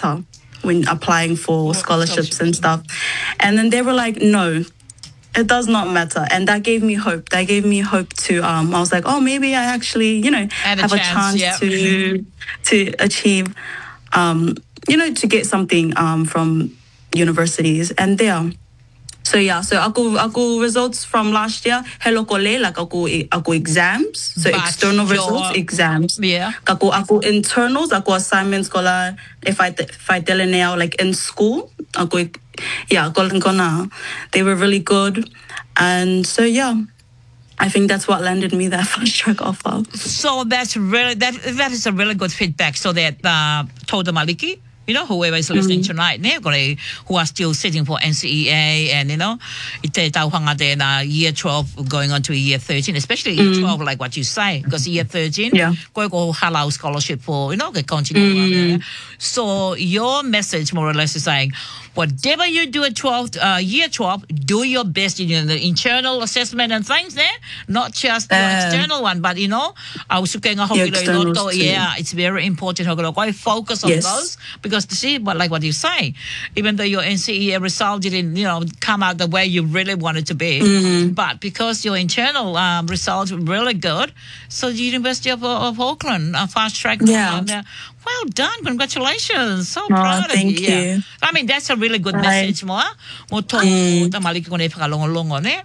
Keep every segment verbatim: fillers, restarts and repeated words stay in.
matter when applying for scholarships and stuff. And then they were like, no, it does not matter. And that gave me hope. That gave me hope to, um, I was like, oh, maybe I actually, you know, Had a have chance, a chance yep. to to achieve, um, you know, to get something um, from universities. And there. So yeah, so aku aku results from last year, hello kole, like aku aku exams, so But external your- results, exams. Yeah. Aku aku internals, aku assignments kola if I if I tell now like in school, aku yeah, kola kona. They were really good, and so yeah, I think that's what landed me that fast track offer. So that's really that that is a really good feedback. So that uh, Toda Maliki, you know, whoever is listening mm-hmm. tonight, ne, who are still sitting for N C E A, and you know, ite tau hanga de na year twelve going on to year thirteen, especially year mm-hmm. twelve, like what you say, because year thirteen, yeah, go go halal scholarship for you know, the continue. Mm-hmm. So your message more or less is saying, whatever you do at twelve, uh, year twelve, do your best in you know, the internal assessment and things there, not just the uh, external one, but you know, I was looking at yeah, it's very important. Quite focus on yes. those because to see what like what you say, even though your N C E A result didn't you know come out the way you really wanted to be, mm-hmm. but because your internal um, results were really good, so the University of, of Auckland uh, fast track. Yeah. And, uh, well done, congratulations. So oh, proud of thank you. you. Yeah. I mean, that's a really good Bye. message, mo. Mo to tamaliki ko na ipakalongo-longo ne.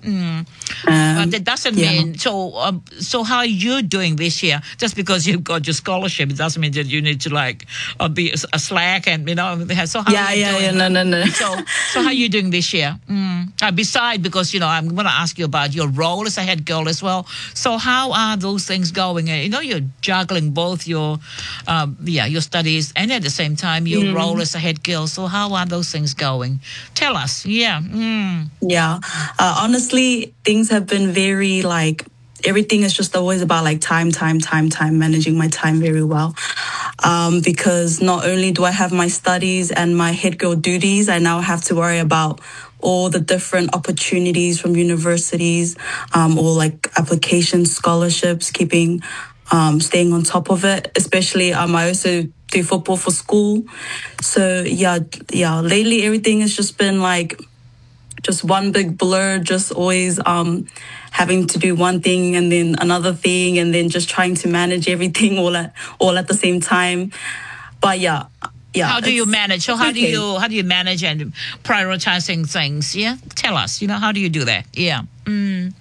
But that doesn't yeah. mean so. Um, so how are you doing this year? Just because you've got your scholarship, it doesn't mean that you need to like uh, be a slack and you know. So how yeah, are you yeah, doing? yeah, no, no, no. So, so how are you doing this year? Mm. Uh, besides, because you know, I'm going to ask you about your role as a head girl as well. So how are those things going? Uh, you know, you're juggling both your, um, yeah. your studies and at the same time your mm. role as a head girl. So how are those things going? Tell us. Yeah. Mm. Yeah. Uh, honestly, things have been very like, everything is just always about like time, time, time, time, managing my time very well. Um, because not only do I have my studies and my head girl duties, I now have to worry about all the different opportunities from universities, um, or like applications, scholarships, keeping Um, staying on top of it, especially um, I also do football for school. So yeah, yeah. Lately, everything has just been like just one big blur. Just always um, having to do one thing and then another thing, and then just trying to manage everything all at all at the same time. But yeah, yeah. How do you manage? So how okay. do you how do you manage and prioritizing things? Yeah, tell us. You know, how do you do that? Yeah. Mm.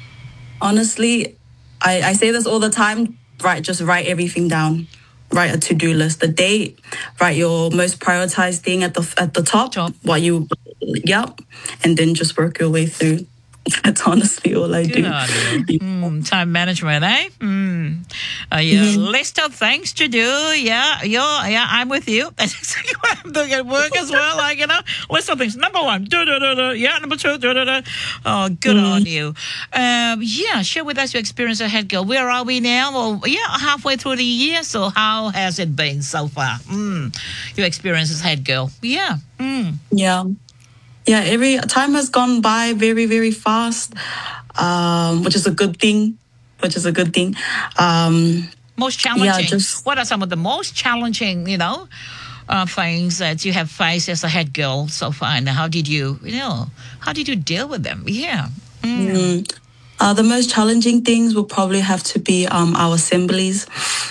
Honestly, I, I say this all the time. Right, just write everything down. Write a to-do list. The date. Write your most prioritized thing at the at the top. top. What you, yep, and then just work your way through. That's honestly all I Good do. Mm, time management, eh? Mm. Uh, your Mm-hmm. list of things to do. Yeah, you're, yeah, I'm with you. That's exactly what I'm doing at work as well. Like, you know, list of things. Number one, do, do, do, do. Yeah, number two, do, do, do. Oh, good mm. on you. Um, yeah, share with us your experience as head girl. Where are we now? Well, yeah, halfway through the year. So how has it been so far? Mm. Your experience as head girl. Yeah. Mm. Yeah. Yeah, every time has gone by very, very fast, um, which is a good thing, which is a good thing. Um, most challenging. Yeah, just, what are some of the most challenging, you know, uh, things that you have faced as a head girl so far? And how did you, you know, how did you deal with them? Yeah. Mm. Mm, uh, the most challenging things will probably have to be um, our assemblies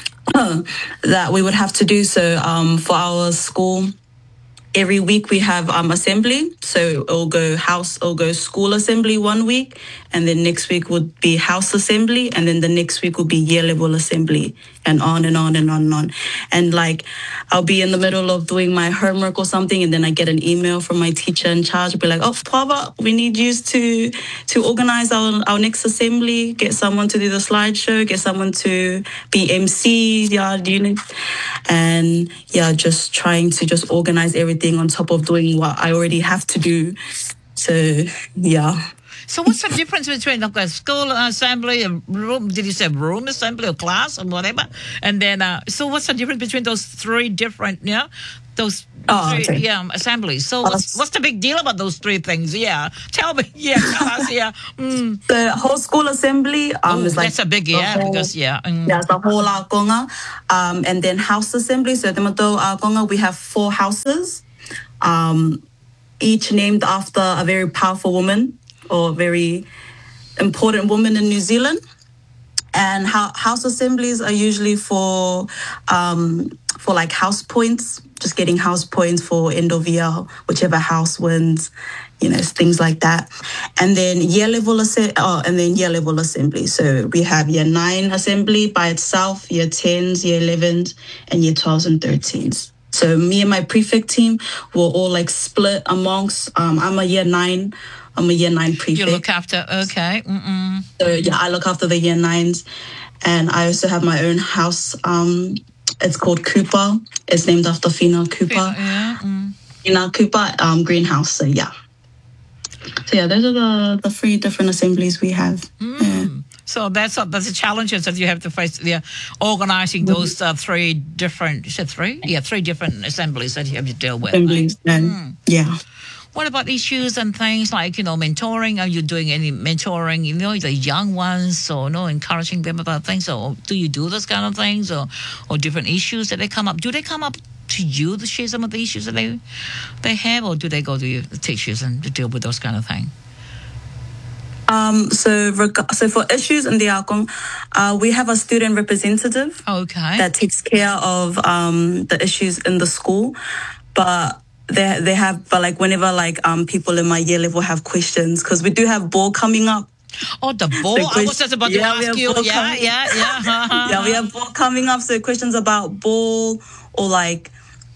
that we would have to do. So um, for our school, every week we have um assembly, so it'll go house, it'll go school assembly one week, and then next week would be house assembly, and then the next week will be year level assembly, and on and on and on and on. And like, I'll be in the middle of doing my homework or something, and then I get an email from my teacher in charge, be like, "Oh, Pava, we need you to to organize our our next assembly, get someone to do the slideshow, get someone to be M C, yeah, you know," and yeah, just trying to just organize everything on top of doing what I already have to do. So, yeah. So what's the difference between like a school assembly, a room, did you say room assembly or class or whatever? And then, uh, so what's the difference between those three different, you know, Those Oh, three, okay. yeah, assemblies. So what's, what's the big deal about those three things? Yeah, tell me. Yeah, tell us. Yeah, mm. The whole school assembly um, oh, is like that's a big the yeah whole- because yeah, mm. yeah, it's the whole Akonga. Um, and then house assembly. So Temato Akonga, we have four houses, um, each named after a very powerful woman or very important woman in New Zealand. And ho- house assemblies are usually for um, for like house points, just getting house points for end of year, whichever house wins, you know, things like that. And then year level assembly, oh, and then year level assembly. So we have year nine assembly by itself, year tens, year elevens, and year twelves and thirteens. So me and my prefect team were all like split amongst. Um, I'm a year nine. I'm a year nine prefect. You look after, okay. Mm-mm. So yeah, I look after the year nines, and I also have my own house. Um, it's called Cooper. It's named after Fina Cooper. Yeah. Mm. Fina Cooper um, greenhouse. So yeah. So yeah, those are the the three different assemblies we have. Mm. Yeah. So that's a, that's the challenges that you have to face. Yeah, organizing those uh, three different. You said three? Yeah, three different assemblies that you have to deal with. Assemblies. Right? And, Mm. Yeah. What about issues and things like, you know, mentoring? Are you doing any mentoring, you know, the young ones or, you know, encouraging them about things? Or do you do those kind of things or, or different issues that they come up? Do they come up to you to share some of the issues that they they have, or do they go to you, the teachers and to deal with those kind of things? Um, so, reg- so for issues in the Akong, uh, we have a student representative Okay. that takes care of um, the issues in the school, but they they have but like whenever like um people in my year level have questions, because we do have ball coming up. Oh, the ball. The I was just about to yeah, we ask have you. ball Yeah, coming- yeah, yeah. yeah, we have ball coming up. So questions about ball or like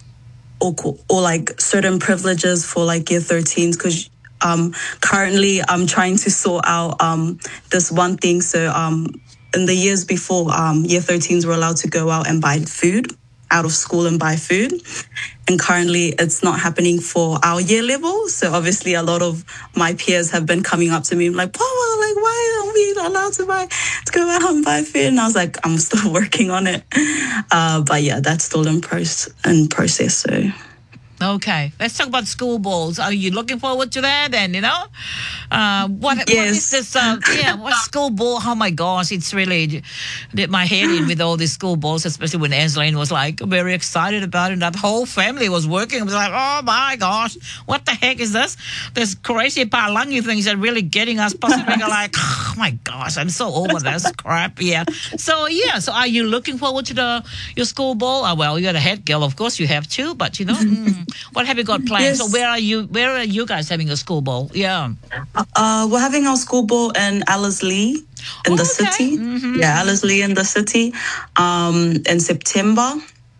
or co- or like certain privileges for like year thirteens, because um currently I'm trying to sort out um this one thing. So um in the years before, um year thirteens were allowed to go out and buy food out of school and buy food, and currently it's not happening for our year level. So obviously a lot of my peers have been coming up to me like, Paula, like, why aren't we allowed to buy to go out and buy food? And I was like, I'm still working on it, uh but yeah, that's still in process in process. So Okay, let's talk about school balls. Are you looking forward to that? And you know, uh, what, what Yes. is this? Uh, yeah, what school ball? Oh my gosh, it's really did my head in with all these school balls, especially when Angeline was like very excited about it. That whole family was working. It was like, oh my gosh, what the heck is this? This crazy palangi things are really getting us. Pacific are like, oh my gosh, I'm so over this crap. Yeah. So yeah, so are you looking forward to the your school ball? Uh, well, you're the head girl, of course you have to, but you know. Mm, what have you got planned? Yes. So where are you? Where are you guys having a school ball? Yeah. Uh, we're having our school ball in Ellerslie in Oh, the okay. city. Mhm. Yeah, Ellerslie in the city um, in September.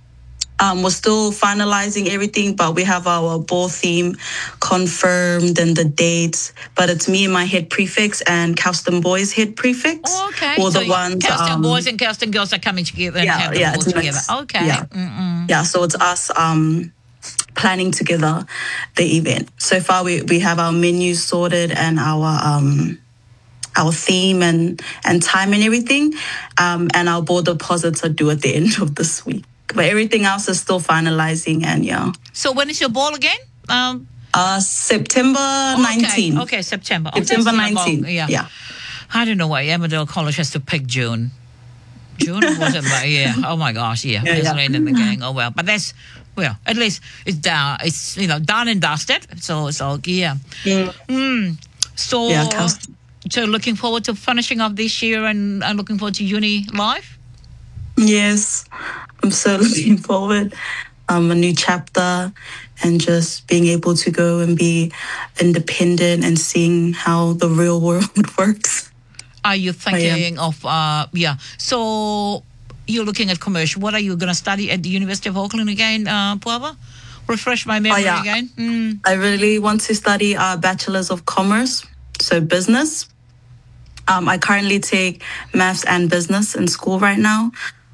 Um, we're still finalizing everything, but we have our ball theme confirmed and the dates. But it's me and my head prefects and Kelston Boys head prefects. Oh, okay. Or so the ones. Kelston um, boys and Kelston girls are coming together and yeah, have the yeah, ball it's together. mixed. Okay. Yeah. Mm-mm. Yeah, so it's us um, planning together the event. So far, we, we have our menus sorted and our um, our theme and, and time and everything. Um, and our board deposits are due at the end of this week. But everything else is still finalizing, and yeah. So when is your ball again? Um, Uh, September nineteenth. Okay, okay September. Oh, September that's still nineteenth. long, Yeah. yeah. I don't know why Emmerdale College has to pick June. June was it? Like, yeah. Oh my gosh. Yeah. Yeah, It's yeah. late in the gang. Oh well. But that's well. At least it's down. It's you know done and dusted. So so yeah. Mm. Mm. So Yeah, Kelston. so looking forward to finishing up this year and, and looking forward to uni life. Yes, I'm so looking forward. Um, a new chapter, and just being able to go and be independent and seeing how the real world works. Are you thinking of uh yeah? So you're looking at commercial. What are you going to study at the University of Auckland again, uh, Puava? Refresh my memory yeah. again. Mm. I really want to study a bachelor's of commerce, so business. Um, I currently take maths and business in school right now,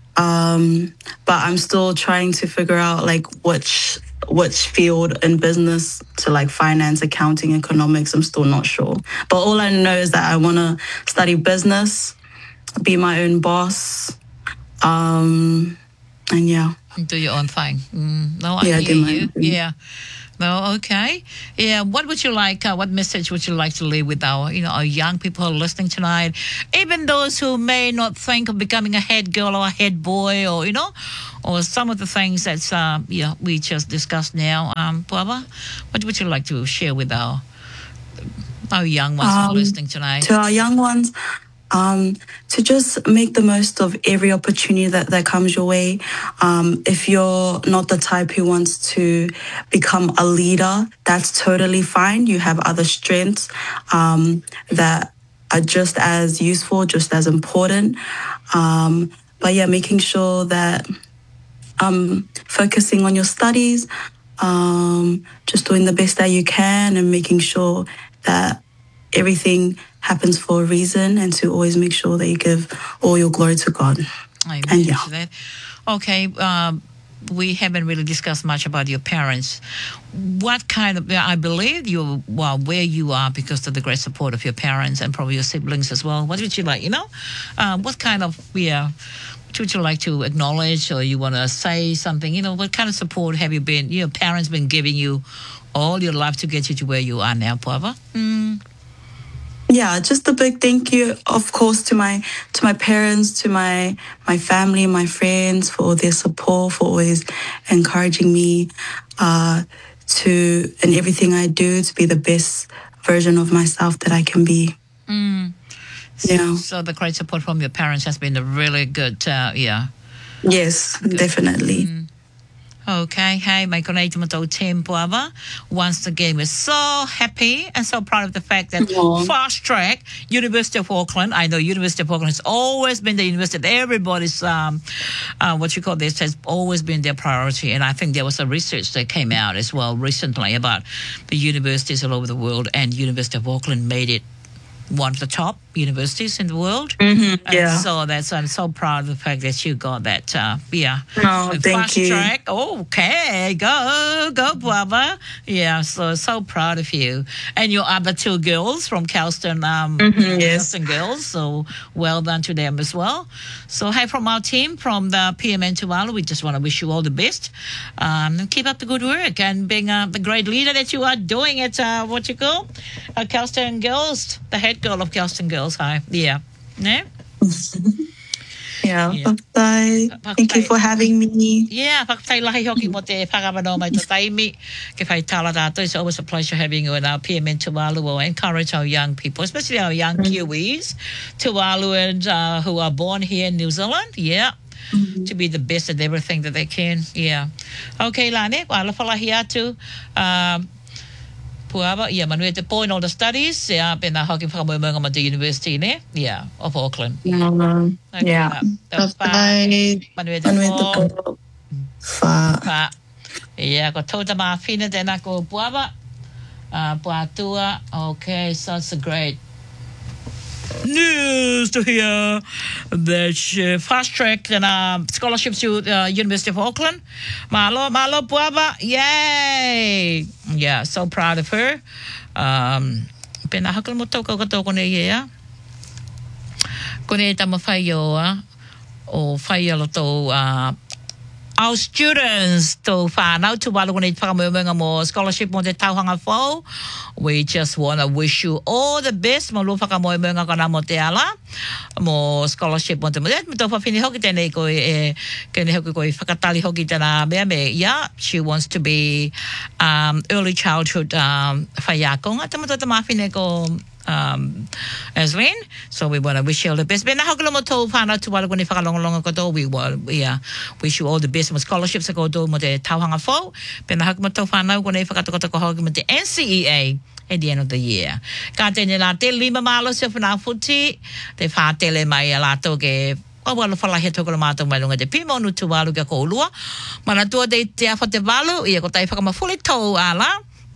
um, but I'm still trying to figure out like which which field in business to like finance, accounting, economics. I'm still not sure, but all I know is that I want to study business, be my own boss, um, and yeah. Do your own thing. Mm, no, I Yeah, I hear do my you. own thing. Yeah. No, okay. Yeah. What would you like? Uh, what message would you like to leave with our, you know, our young people who are listening tonight? Even those who may not think of becoming a head girl or a head boy, or you know, or some of the things that's uh, yeah we just discussed now. Um, Puaba, what would you like to share with our our young ones who are Um, listening tonight? To our young ones, um, to just make the most of every opportunity that, that comes your way. Um, if you're not the type who wants to become a leader, that's totally fine. You have other strengths um, that are just as useful, just as important. Um, but yeah, making sure that um, focusing on your studies, um, just doing the best that you can, and making sure that everything happens for a reason, and to always make sure that you give all your glory to God. Amen And yeah. to that. Okay, um, we haven't really discussed much about your parents. What kind of, I believe you, well, where you are because of the great support of your parents and probably your siblings as well. What would you like, you know? Um, what kind of, yeah, what would you like to acknowledge, or you want to say something, you know, what kind of support have you been, your parents been giving you all your life to get you to where you are now, Puaba? Mm. Yeah, just a big thank you, of course, to my to my parents, to my my family, my friends for all their support, for always encouraging me uh, to in everything I do to be the best version of myself that I can be. Mm. Yeah. So the great support from your parents has been a really good, uh, yeah. Yes, good. Definitely. Mm. Okay, hey, my Konaitamato team Puaba. Once again, we're so happy and so proud of the fact that Aww. Fast Track, University of Auckland, I know University of Auckland has always been the university that everybody's, um, uh, what you call this, has always been their priority. And I think there was a research that came out as well recently about the universities all over the world, and University of Auckland made it one of the top universities in the world. Mm-hmm, yeah. And so that's, I'm so proud of the fact that you got that, uh, yeah. Oh, thank Fast you. track. Okay, go, go, Puaba. Yeah, so, so proud of you. And your other two girls from Kelston, um, Mm-hmm, yes. Kelston girls, so well done to them as well. So, hey, from our team, from the P M N Tuvalu, we just want to wish you all the best. Um, and keep up the good work and being uh, the great leader that you are doing at, uh, what you call, uh, Kelston Girls, the head girl of Kelston Girls. Hi. Yeah. Yeah. Yeah. Yeah. Bye. Thank you for having me. Yeah, whakatai lahi hoki mo te whakamano mai te taimi. Ke whai tala tātou. It's always a pleasure having you in our P M N Tuvalu. We'll encourage our young people, especially our young mm-hmm. Kiwis, Tuvaluans uh, who are born here in New Zealand. Yeah. Mm-hmm. To be the best at everything that they can. Yeah. Okay, Lane, wa alawhalahi atu. Um, Puaba, yeah, manuia te po in all the studies. Yeah, pena hoki whakamoemoenga ma the university, ne? Yeah, of Auckland. Um, Okay, yeah. Bye. Manuia te po. Po. Fa. Fa. Yeah, ko tauta maa whina tēnā ko Puaba. Uh, Puatua. Okay, so it's a great news to hear that she fast track and uh, scholarships to uh, University of Auckland. Malo, malo, Puaba. Yay! Yeah, so proud of her. Um, pena hakal mo tau kato kone ia. Kone tama whai oa. O whai alo tau uh, our students to whanau tu wala kone whakamuemenga mo scholarship mo te tauhanga whau. We just want to wish you all the best. Mo lo whakamuemenga kana mo te ala. Mo scholarship mo te mo. Me tau whawhini hoki tēnei koe e kene hoki koe whakatali hoki tēnā mea me. Yeah, she wants to be um, early childhood um, whaiakonga. Tama tau tamawhine ko um Aswin, so we want to wish you all the best. Bena hakalo mo to whana tu wala kone whakalongalonga koto. We want, we uh, wish you all the best mo scholarships koto mo te tauhanga whau. Bena hakalo mo to whana kone whakatokotoko hoki mo te N C E A at the end of the year. Ka tēne la te lima malo se whanā futi, te whātele mai a lato ke o wala whalahe toko la mātou mai lunga te pimo nu tu walu kia ko ulua. Mana tua te te awha te walu, ia ko tai whakamawhuli tau ala.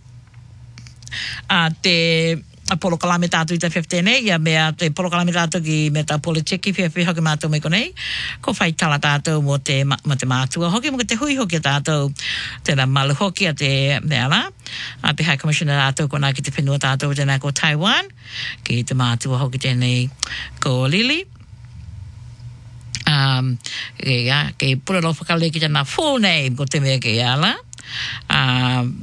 A te a polo kalame tātou i ta whiawhtene, ia mea te polo kalame tātou ki me ta politiki whiawhi hoki mātou me konei. Ko whai tala tātou mo te, mo te mātua hoki, mo te hui hoki a tātou, tēnā malu hoki a te mea la. A te High Commissioner tātou ko nā ki te whenua tātou tēnā ko Taiwan, ki te mātua hoki tēnei ko Lili. um ke ya ke pura lo whakale ki tana full name ko te mea ke ala um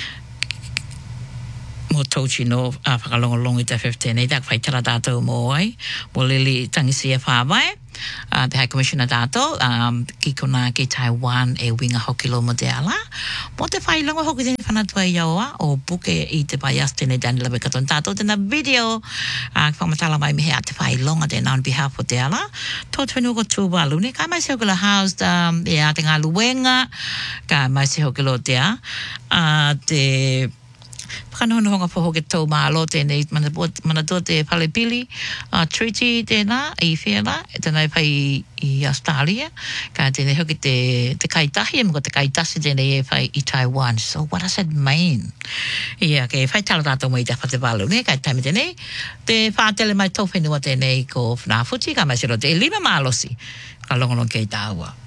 mo tauchi no a whakalongolongi te fifteen e tak whai tara tātou mo ai mo lili tangisi e whāwai uh, the High Commissioner tātou um, ki kona ki Taiwan e winga hoki lo mo te ala mo te whai longa hoki tene whanatua i aua o buke i te pai as tene dani lawe katon tātou tena video uh, whamatala mai mehe a te whai longa tena on behalf o te ala tō tuenu ko tūwalu ne kai mai se hoki la housed um, e a te ngā luenga kai mai se hoki lo te a uh, te Whakanohona honga poho ke tau maalo tēnei mana, mana tō te Palepili uh, Treaty tēnā i whera, tēnei pai i Australia, ka tēnei hoki te, te kaitahi, e mga te kaitasi tēnei e whai i Taiwan. So what does that mean? Ia, ke whai tala tātou mai te whate walu, ne, kai taime tēnei, te whātele mai tōwhenua tēnei ko Whanafuti, ka mai siro te lima mālosi, ka longolong kei tāua.